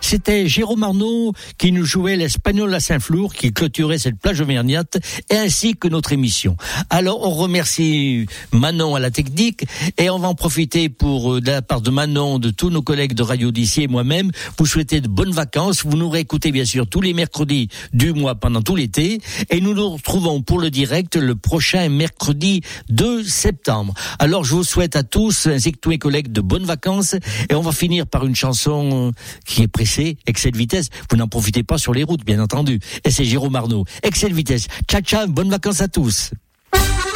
C'était Jérôme Arnaud qui nous jouait l'Espagnol à Saint-Flour, qui clôturait cette plage auvergnate, et ainsi que notre émission. Alors, on remercie Manon à la technique, et on va en profiter pour, de la part de Manon, de tous nos collègues de Radio Odyssée et moi-même, vous souhaiter de bonnes vacances. Vous nous réécoutez bien sûr tous les mercredis du mois pendant tout l'été, et nous nous retrouvons pour le direct le prochain mercredi 2 septembre. Alors, je vous souhaite à tous, ainsi que tous mes collègues, de bonnes vacances, et on va finir par une chanson qui est pressée, excès de vitesse. Vous n'en profitez pas sur les routes, bien entendu. Et c'est Jérôme Arnaud. Excès de vitesse. Ciao, ciao, bonnes vacances à tous.